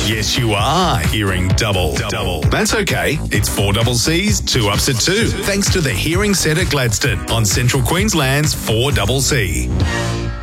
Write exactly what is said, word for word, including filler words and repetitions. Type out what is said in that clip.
Yes, you are hearing double. Double. That's okay. It's four double C's, two ups at two. Thanks to the Hearing Set at Gladstone on Central Queensland's four double C.